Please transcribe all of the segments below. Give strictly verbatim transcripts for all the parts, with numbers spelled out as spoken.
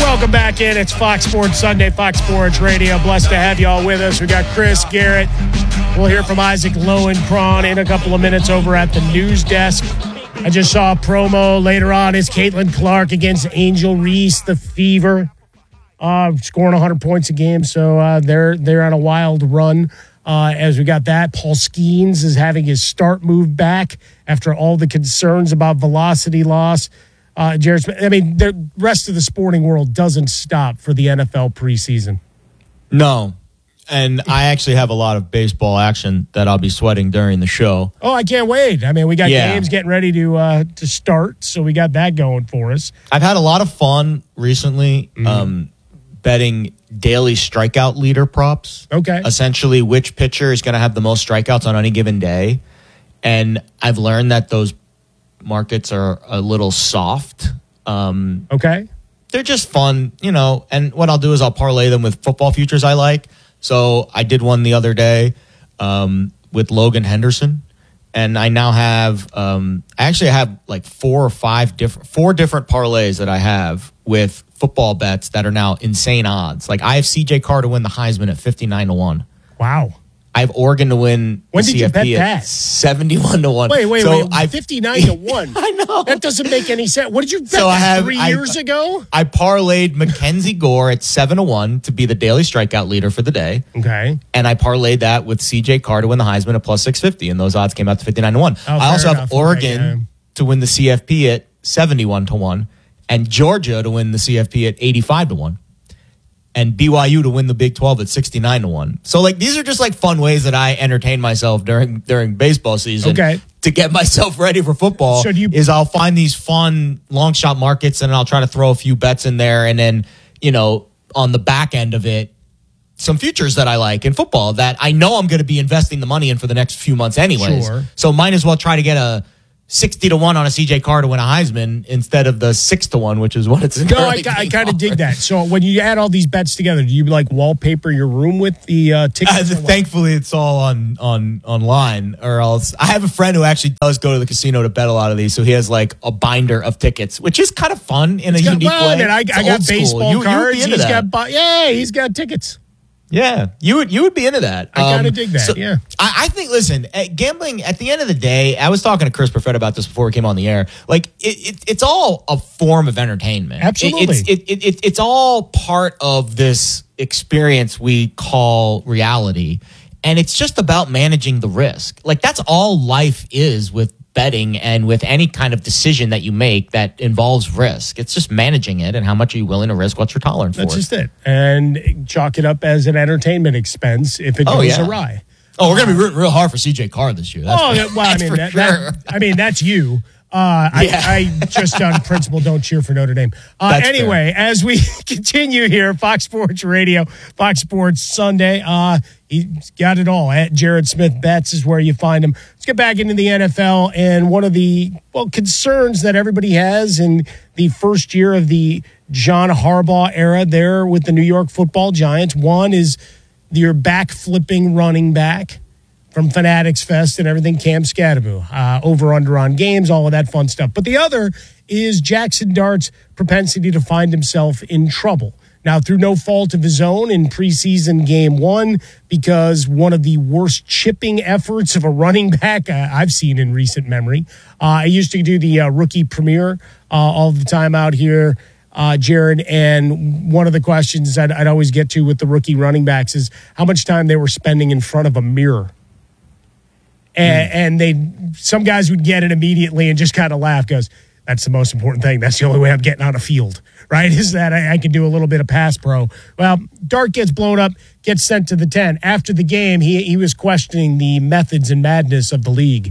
Welcome back in. It's Fox Sports Sunday, Fox Sports Radio. Blessed to have you all with us. We got Chris Garrett. We'll hear from Isaac Lowenkron in a couple of minutes over at the news desk. I just saw a promo later on. Is Caitlin Clark against Angel Reese, the Fever, uh, scoring one hundred points a game. So uh, they're they're on a wild run. Uh, as we got that, Paul Skeens is having his start moved back after all the concerns about velocity loss. Uh, Jared Smith, I mean, the rest of the sporting world doesn't stop for the N F L preseason. No. And I actually have a lot of baseball action that I'll be sweating during the show. Oh, I can't wait. I mean, we got yeah. games getting ready to uh, to start, so we got that going for us. I've had a lot of fun recently mm-hmm. um, betting daily strikeout leader props. Okay. Essentially, which pitcher is going to have the most strikeouts on any given day. And I've learned that those markets are a little soft. Um, okay. They're just fun, you know, and what I'll do is I'll parlay them with football futures I like. So I did one the other day um, with Logan Henderson, and I now have, um, I actually have like four or five different, four different parlays that I have with football bets that are now insane odds. Like I have C J Carr to win the Heisman at fifty-nine to one. Wow. I have Oregon to win when the did C F P you bet at that? seventy-one to one. Wait, wait, so wait. I, fifty-nine to one. I know. That doesn't make any sense. What did you bet so that I have, three I, years ago? I parlayed Mackenzie Gore at seven to one to be the daily strikeout leader for the day. Okay. And I parlayed that with C J Carr to win the Heisman at plus six fifty, and those odds came out to fifty-nine to one. Oh, I also have enough. Oregon okay, yeah. to win the C F P at seventy-one to one, and Georgia to win the C F P at eighty-five to one. And B Y U to win the Big twelve at sixty-nine to one. So, like, these are just, like, fun ways that I entertain myself during during baseball season. Okay. To get myself ready for football so you- is I'll find these fun long shot markets, and I'll try to throw a few bets in there. And then, you know, on the back end of it, some futures that I like in football that I know I'm going to be investing the money in for the next few months anyways. Sure. So might as well try to get a sixty to one on a C J Carr to win a Heisman instead of the six to one, which is what it's No, I, I kind of dig that. So when you add all these bets together, do you like wallpaper your room with the uh, tickets? Uh, thankfully, it's all on on online, or else I have a friend who actually does go to the casino to bet a lot of these, so he has like a binder of tickets, which is kind of fun in a got, unique well, way. I, mean, I, I got baseball you, cards. You He's that. got yeah, he's got tickets. Yeah, you would you would be into that. I kind of um, dig that. So yeah, I, I think. Listen, at gambling. At the end of the day, I was talking to Chris Perfett about this before we came on the air. Like it, it it's all a form of entertainment. Absolutely, it, it's it, it, it it's all part of this experience we call reality, and it's just about managing the risk. Like that's all life is with betting and with any kind of decision that you make that involves risk. It's just managing it and how much are you willing to risk, what's your tolerance that's for. That's just it. And chalk it up as an entertainment expense if it oh, goes yeah. awry. Oh, we're going to be rooting real hard for C J Carr this year. That's oh, for, well, I that's mean, for that, sure. that, I mean, that's you. Uh, yeah. I, I just on principle don't cheer for Notre Dame. Uh, anyway, fair. As we continue here, Fox Sports Radio, Fox Sports Sunday, uh, he's got it all. At Jared Smith Bets is where you find him. Let's get back into the N F L. And one of the well concerns that everybody has in the first year of the John Harbaugh era there with the New York Football Giants, one is your back-flipping running back from Fanatics Fest and everything, Cam Scadaboo, uh, over under on games, all of that fun stuff. But the other is Jackson Dart's propensity to find himself in trouble. Now, through no fault of his own in preseason game one, because one of the worst chipping efforts of a running back uh, I've seen in recent memory. Uh, I used to do the uh, rookie premiere uh, all the time out here, uh, Jared, and one of the questions I'd, I'd always get to with the rookie running backs is how much time they were spending in front of a mirror. And, and they, some guys would get it immediately and just kind of laugh, goes, that's the most important thing. That's the only way I'm getting on a field, right? Is that I, I can do a little bit of pass pro. Well, Dart gets blown up, gets sent to the ten. After the game, he he was questioning the methods and madness of the league.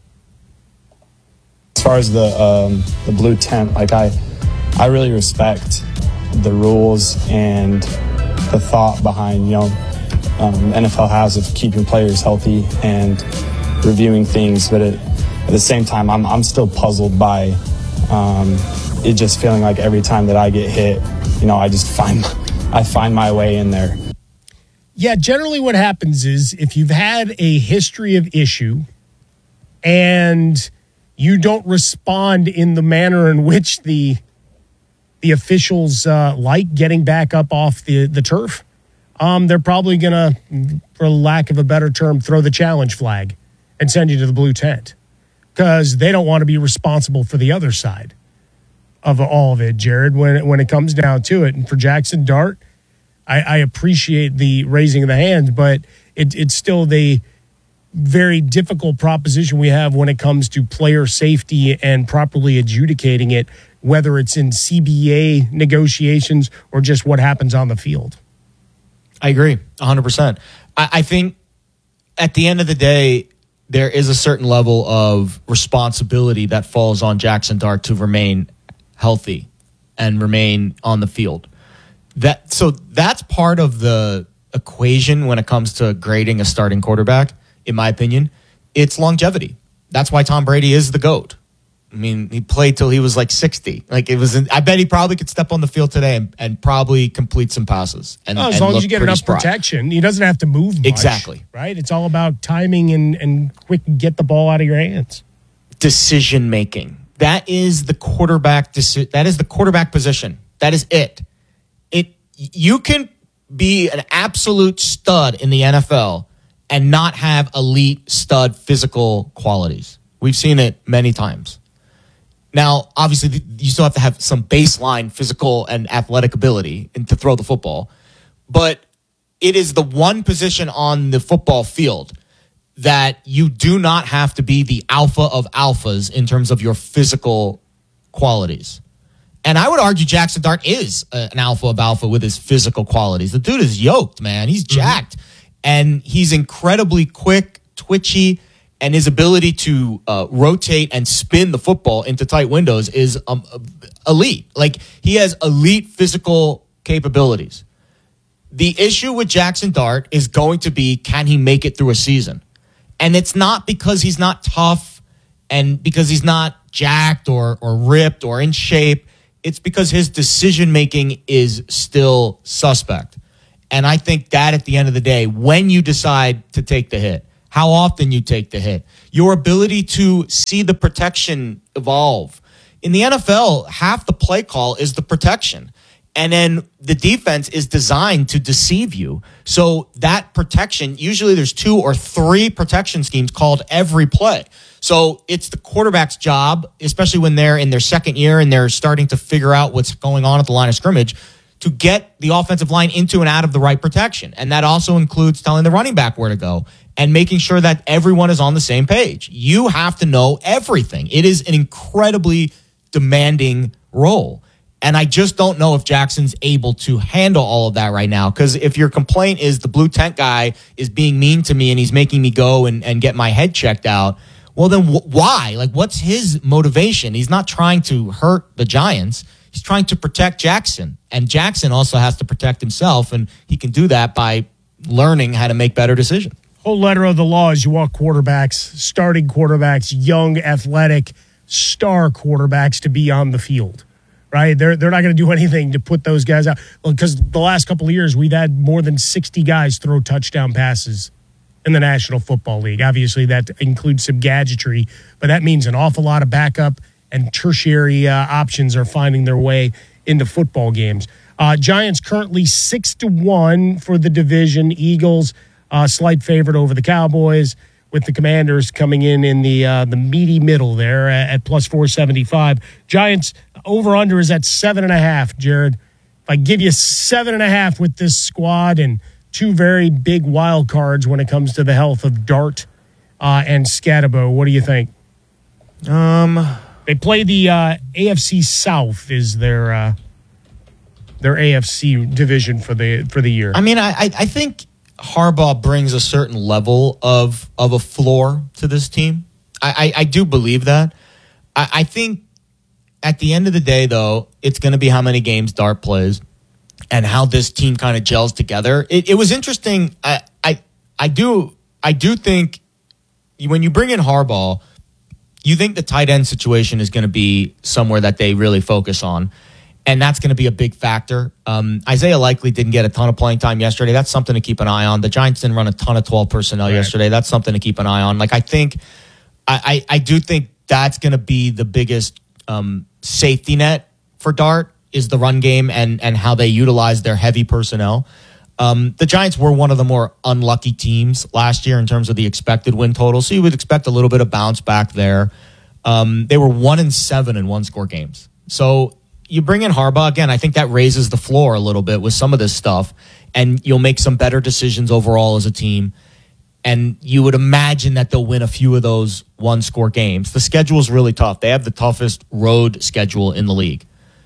As far as the um, the blue tent, like I, I really respect the rules and the thought behind, you know, um, N F L has of keeping players healthy and reviewing things, but it, at the same time, I'm I'm still puzzled by um, it just feeling like every time that I get hit, you know, I just find I find my way in there. Yeah, generally what happens is if you've had a history of issue and you don't respond in the manner in which the the officials uh, like getting back up off the, the turf, um, they're probably going to, for lack of a better term, throw the challenge flag and send you to the blue tent because they don't want to be responsible for the other side of all of it, Jared, when it, when it comes down to it. And for Jackson Dart, I, I appreciate the raising of the hand, but it, it's still the very difficult proposition we have when it comes to player safety and properly adjudicating it, whether it's in C B A negotiations or just what happens on the field. I agree one hundred percent. I, I think at the end of the day, there is a certain level of responsibility that falls on Jackson Dart to remain healthy and remain on the field. That so that's part of the equation when it comes to grading a starting quarterback, in my opinion. It's longevity. That's why Tom Brady is the GOAT. I mean, he played till he was like sixty. Like it was. I bet he probably could step on the field today and, and probably complete some passes. And, oh, as and long as you get enough spry. protection, he doesn't have to move much. Exactly. Right. It's all about timing and and quick get the ball out of your hands. Decision making. That is the quarterback. Deci- that is the quarterback position. That is it. It. You can be an absolute stud in the N F L and not have elite stud physical qualities. We've seen it many times. Now, obviously, you still have to have some baseline physical and athletic ability to throw the football, but it is the one position on the football field that you do not have to be the alpha of alphas in terms of your physical qualities. And I would argue Jackson Dart is an alpha of alpha with his physical qualities. The dude is yoked, man. He's jacked, mm-hmm. and he's incredibly quick, twitchy, and his ability to uh, rotate and spin the football into tight windows is um, elite. Like, he has elite physical capabilities. The issue with Jackson Dart is going to be, can he make it through a season? And it's not because he's not tough and because he's not jacked or or ripped or in shape. It's because his decision-making is still suspect. And I think that at the end of the day, when you decide to take the hit, how often you take the hit, your ability to see the protection evolve. In the N F L, half the play call is the protection. And then the defense is designed to deceive you. So that protection, usually there's two or three protection schemes called every play. So it's the quarterback's job, especially when they're in their second year and they're starting to figure out what's going on at the line of scrimmage, to get the offensive line into and out of the right protection. And that also includes telling the running back where to go and making sure that everyone is on the same page. You have to know everything. It is an incredibly demanding role. And I just don't know if Jackson's able to handle all of that right now. Because if your complaint is the blue tent guy is being mean to me and he's making me go and, and get my head checked out, well, then wh- why? Like, what's his motivation? He's not trying to hurt the Giants. He's trying to protect Jackson. And Jackson also has to protect himself, and he can do that by learning how to make better decisions. Whole letter of the law is you want quarterbacks, starting quarterbacks, young, athletic, star quarterbacks to be on the field, right? They're they're not going to do anything to put those guys out. Because well, the last couple of years, we've had more than sixty guys throw touchdown passes in the National Football League. Obviously, that includes some gadgetry, but that means an awful lot of backup and tertiary uh, options are finding their way into football games. Uh, Giants currently six to one for the division. Eagles, uh, slight favorite over the Cowboys, with the Commanders coming in in the uh, the meaty middle there at, at plus four seventy-five. Giants over under is at seven and a half. Jared, if I give you seven and a half with this squad and two very big wild cards when it comes to the health of Dart uh, and Scatabo, what do you think? Um. They play the uh, A F C South is their uh, their A F C division for the for the year. I mean, I I think Harbaugh brings a certain level of of a floor to this team. I I, I do believe that. I, I think at the end of the day, though, it's going to be how many games Dart plays and how this team kind of gels together. It, it was interesting. I I I do I do think when you bring in Harbaugh, you think the tight end situation is going to be somewhere that they really focus on, and that's going to be a big factor. Um, Isaiah Likely didn't get a ton of playing time yesterday. That's something to keep an eye on. The Giants didn't run a ton of twelve personnel right. yesterday. That's something to keep an eye on. Like I think, I, I, I do think that's going to be the biggest um, safety net for Dart is the run game and and how they utilize their heavy personnel. Um, the Giants were one of the more unlucky teams last year in terms of the expected win total, so you would expect a little bit of bounce back there. Um, they were one and seven in one score games. So you bring in Harbaugh again. I think that raises the floor a little bit with some of this stuff, and you'll make some better decisions overall as a team. And you would imagine that they'll win a few of those one score games. The schedule is really tough. They have the toughest road schedule in the league.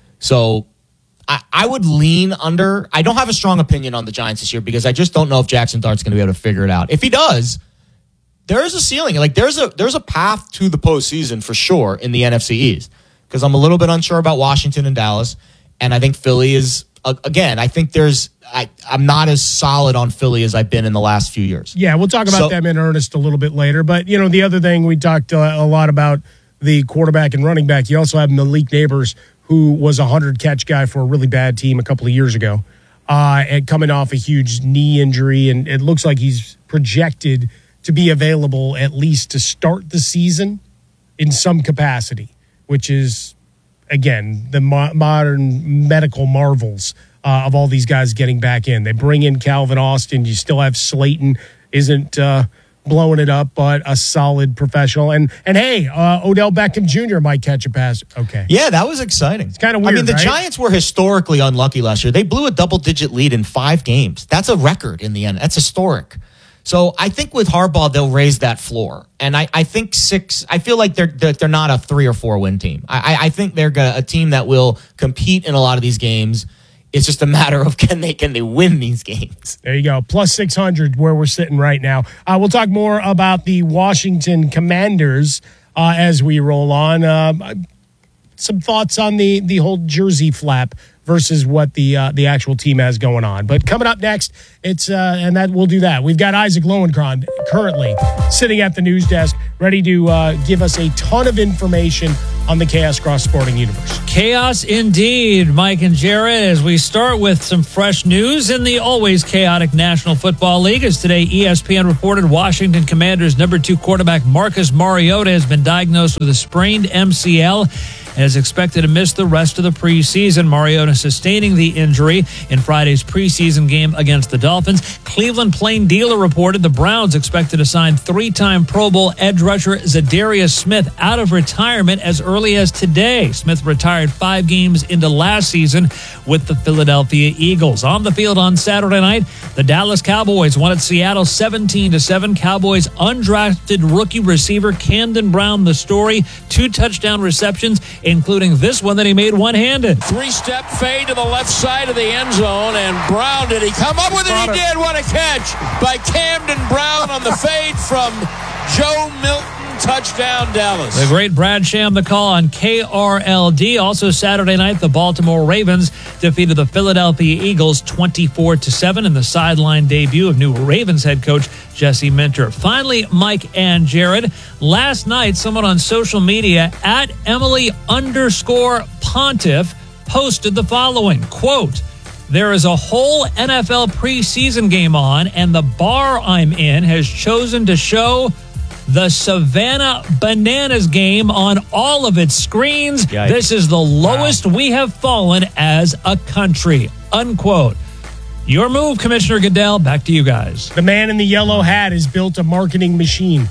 So I, I would lean under. I don't have a strong opinion on the Giants this year because I just don't know if Jackson Dart's going to be able to figure it out. If he does, there is a ceiling. Like there's a there's a path to the postseason for sure in the N F C East. Because I'm a little bit unsure about Washington and Dallas, and I think Philly is uh, again. I think there's. I, I'm not as solid on Philly as I've been in the last few years. Yeah, we'll talk about so, them in earnest a little bit later. But you know, the other thing we talked uh, a lot about the quarterback and running back. You also have Malik Neighbors, who was a hundred catch guy for a really bad team a couple of years ago, uh, and coming off a huge knee injury, and it looks like he's projected to be available at least to start the season in some capacity, which is, again, the mo- modern medical marvels uh, of all these guys getting back in. They bring in Calvin Austin. You still have Slayton, isn't uh, blowing it up, but a solid professional. And, and hey, uh, Odell Beckham Junior might catch a pass. Okay. Yeah, that was exciting. It's kind of weird, I mean, the right? Giants were historically unlucky last year. They blew a double-digit lead in five games. That's a record in the end. That's historic. So I think with Harbaugh, they'll raise that floor. And I, I think six, I feel like they're they're not a three or four win team. I, I think they're a team that will compete in a lot of these games. It's just a matter of can they can they win these games. There you go. Plus six hundred where we're sitting right now. Uh, we'll talk more about the Washington Commanders uh, as we roll on. Uh, some thoughts on the, the whole jersey flap versus what the uh, the actual team has going on. But coming up next, it's uh, and that we'll do that. We've got Isaac Lowenkron currently sitting at the news desk, ready to uh, give us a ton of information on the Chaos Cross Sporting Universe. Chaos indeed, Mike and Jared, as we start with some fresh news in the always chaotic National Football League. As today, E S P N reported Washington Commanders number two quarterback Marcus Mariota has been diagnosed with a sprained M C L and is expected to miss the rest of the preseason. Mariota sustaining the injury in Friday's preseason game against the Dolphins. Cleveland Plain Dealer reported the Browns expected to sign three-time Pro Bowl edge rusher Zadarius Smith out of retirement as early as today. Smith retired five games into last season with the Philadelphia Eagles. On the field on Saturday night, the Dallas Cowboys won at Seattle seventeen to seven. Cowboys undrafted rookie receiver Camden Brown the story. Two touchdown receptions, including this one that he made one-handed. Three-step fade to the left side of the end zone, and Brown, did he come up with it? He did. What a catch by Camden Brown on the fade from Joe Milton. Touchdown, Dallas. The great Brad Sham, the call on K R L D. Also Saturday night, the Baltimore Ravens defeated the Philadelphia Eagles twenty-four to seven in the sideline debut of new Ravens head coach Jesse Minter. Finally, Mike and Jared. Last night, someone on social media at Emily underscore Pontiff posted the following, quote, "There is a whole N F L preseason game on, and the bar I'm in has chosen to show the Savannah Bananas game on all of its screens. Yikes. This is the lowest wow. we have fallen as a country," unquote. Your move, Commissioner Goodell. Back to you guys. The man in the yellow hat has built a marketing machine.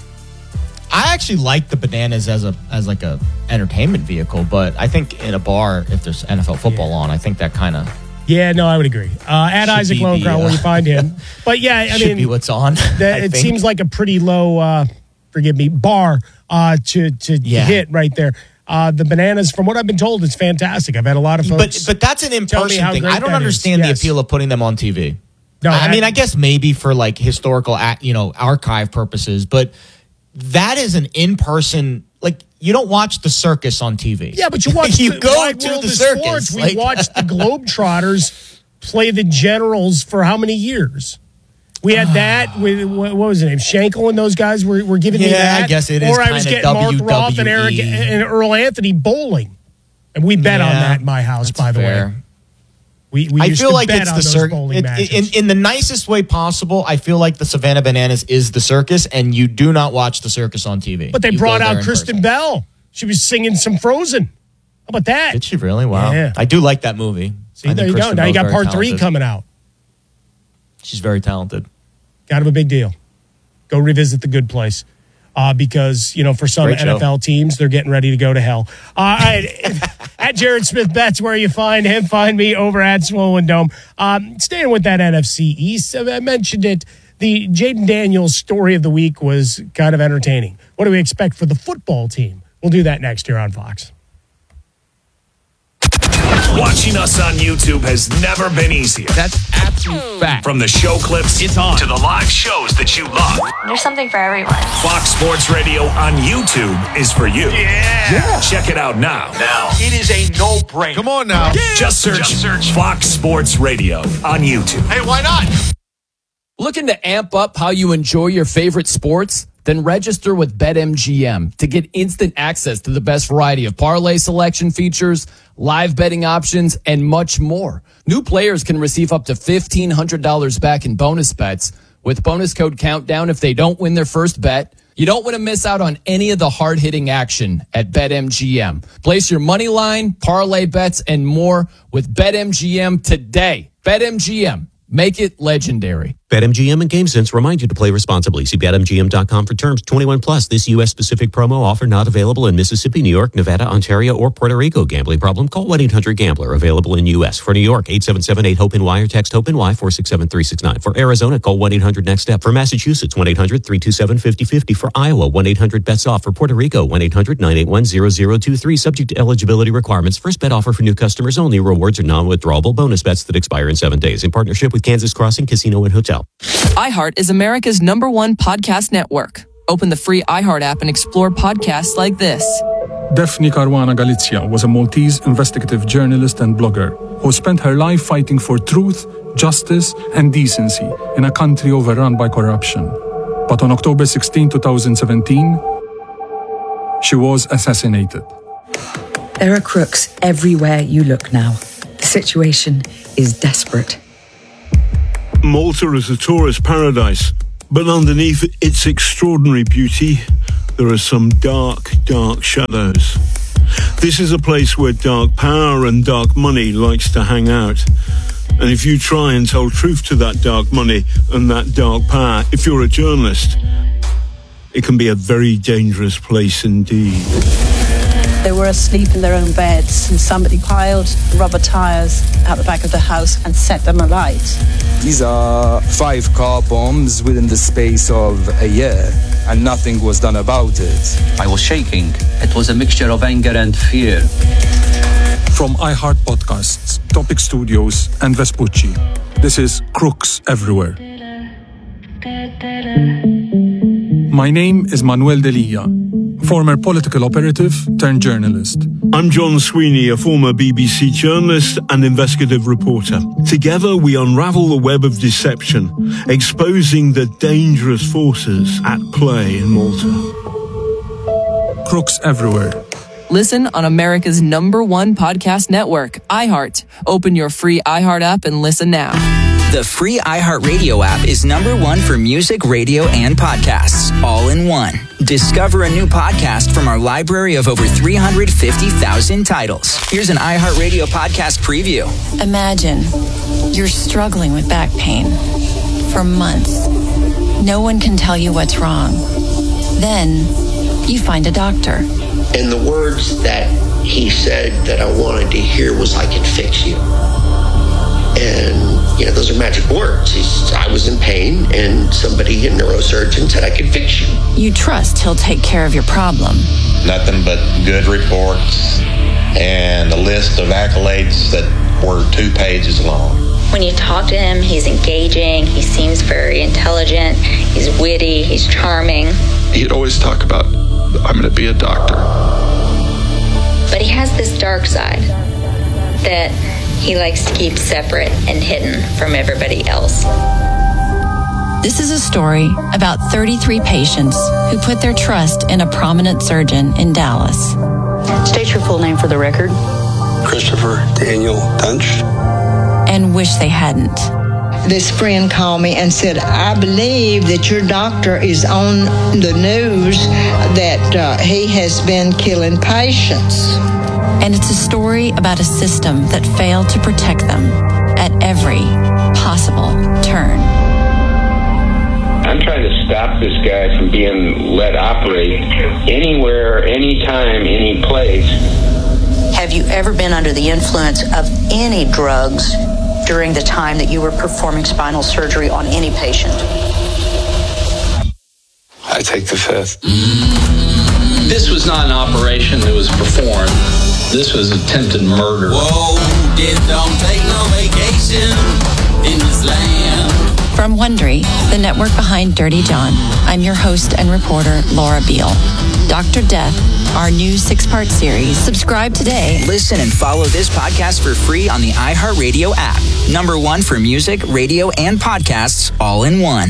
I actually like the bananas as a as like a entertainment vehicle, but I think in a bar, if there's N F L football yeah. on, I think that kind of yeah, no, I would agree. Uh, at Isaac Lowenkron, uh, where you find him. But yeah, I should mean, be what's on. The, it think. seems like a pretty low. Uh, forgive me, bar uh, to to yeah. hit right there. Uh, the bananas, from what I've been told, it's fantastic. I've had a lot of folks. But but that's an in-person thing. I don't understand the yes. appeal of putting them on T V. No, I, I mean, I guess maybe for like historical, you know, archive purposes, but that is an in-person. Like, you don't watch the circus on T V. Yeah, but you watch. you the go Wide to World the of circus. Sports. We like, watched the Globetrotters play the Generals for how many years? We had that with, what was his name? Schenkel and those guys were, were giving yeah, me that. I guess it is. Or I was getting W W E. Mark Roth and Eric and Earl Anthony bowling. And we bet yeah, on that in my house, by the fair. way. We, we I used feel to like bet it's on the those circus. bowling matches. In, in the nicest way possible, I feel like the Savannah Bananas is the circus, and you do not watch the circus on T V. But they you brought out Kristen person. Bell. She was singing some Frozen. How about that? Did she really? Wow. Yeah. I do like that movie. See, there you go. Now you got part three coming out. She's very talented. Kind of a big deal. Go revisit The Good Place. Uh, because, you know, for some N F L teams, they're getting ready to go to hell. Uh, all right. At Jared Smith, that's where you find him. Find me over at Swollen Dome. Um, staying with that N F C East, I mentioned it. The Jaden Daniels story of the week was kind of entertaining. What do we expect for the football team? We'll do that next here on Fox. Watching us on YouTube has never been easier. That's absolute fact. From the show clips it's on. to the live shows that you love. There's something for everyone. Fox Sports Radio on YouTube is for you. Yeah. yeah. Check it out now. Now. It is a no-brainer. Come on now. Yeah. Just search, Just search Fox Sports Radio on YouTube. Hey, why not? Looking to amp up how you enjoy your favorite sports? Then register with BetMGM to get instant access to the best variety of parlay selection features, live betting options, and much more. New players can receive up to fifteen hundred dollars back in bonus bets with bonus code COUNTDOWN if they don't win their first bet. You don't want to miss out on any of the hard-hitting action at BetMGM. Place your money line, parlay bets, and more with BetMGM today. BetMGM. Make it legendary. BetMGM and GameSense remind you to play responsibly. See Bet M G M dot com for terms. twenty-one plus. This U S-specific promo offer not available in Mississippi, New York, Nevada, Ontario, or Puerto Rico. Gambling problem? Call one eight hundred gambler. Available in U S. For New York, eight seven seven eight hope N Y or text HOPE-NY four six seven three six nine. For Arizona, call one eight hundred next step. For Massachusetts, one eight hundred three two seven five zero five zero. For Iowa, one eight hundred bets off. For Puerto Rico, one eight hundred nine eight one zero zero two three. Subject to eligibility requirements. First bet offer for new customers only. Rewards are non-withdrawable bonus bets that expire in seven days. In partnership with Kansas Crossing Casino and Hotel. iHeart is America's number one podcast network. Open the free iHeart app and explore podcasts like this. Daphne Caruana Galizia was a Maltese investigative journalist and blogger who spent her life fighting for truth, justice, and decency in a country overrun by corruption. But on October sixteenth, twenty seventeen, she was assassinated. There are crooks everywhere you look now. The situation is desperate. Malta is a tourist paradise, but underneath its extraordinary beauty, there are some dark, dark shadows. This is a place where dark power and dark money likes to hang out. And if you try and tell truth to that dark money and that dark power, if you're a journalist, it can be a very dangerous place indeed. They were asleep in their own beds and somebody piled rubber tires out the back of the house and set them alight. These are five car bombs within the space of a year, and nothing was done about it. I was shaking. It was a mixture of anger and fear. From iHeart Podcasts, Topic Studios, and Vespucci, this is Crooks Everywhere. My name is Manuel Delia, former political operative turned journalist. I'm John Sweeney, a former B B C journalist and investigative reporter. Together, we unravel the web of deception, exposing the dangerous forces at play in Malta. Crooks Everywhere. Listen on America's number one podcast network, iHeart. Open your free iHeart app and listen now. The free iHeartRadio app is number one for music, radio, and podcasts, all in one. Discover a new podcast from our library of over three hundred fifty thousand titles. Here's an iHeartRadio podcast preview. Imagine you're struggling with back pain for months. No one can tell you what's wrong. Then you find a doctor. And the words that he said that I wanted to hear was, "I can fix you." And, you know, those are magic words. He's, I was in pain, and somebody, a neurosurgeon, said, "I can fix you." You trust he'll take care of your problem. Nothing but good reports and a list of accolades that were two pages long. When you talk to him, he's engaging, he seems very intelligent, he's witty, he's charming. He'd always talk about, "I'm going to be a doctor." But he has this dark side that he likes to keep separate and hidden from everybody else. This is a story about thirty-three patients who put their trust in a prominent surgeon in Dallas. State your full name for the record. Christopher Daniel Tunch. And wish they hadn't. This friend called me and said, "I believe that your doctor is on the news that uh, he has been killing patients." And it's a story about a system that failed to protect them at every possible turn. I'm trying to stop this guy from being let operate anywhere, anytime, any place. Have you ever been under the influence of any drugs during the time that you were performing spinal surgery on any patient? I take the fifth. This was not an operation that was performed. This was attempted murder. Whoa, death don't take no vacation in this land. From Wondery, the network behind Dirty John, I'm your host and reporter, Laura Beale. Doctor Death, our new six-part series. Subscribe today. Listen and follow this podcast for free on the iHeartRadio app. Number one for music, radio, and podcasts all in one.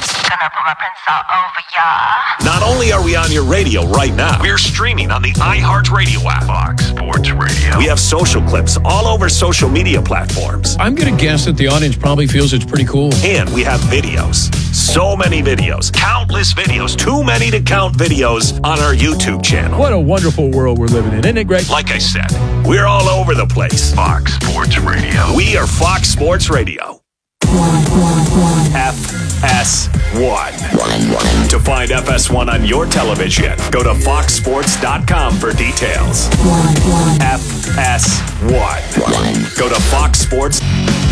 Not only are we on your radio right now, we're streaming on the iHeartRadio app. Fox Sports Radio. We have social clips all over social media platforms. I'm going to guess that the audience probably feels it's pretty cool. And we have videos. So many videos. Countless videos. Too many to count videos on our YouTube channel. What a wonderful world we're living in. Isn't it great? Like I said, we're all over the place. Fox Sports Radio. We are Fox Sports Radio. F S one. To find F S one on your television, go to fox sports dot com for details. F S one. Go to Fox Sports.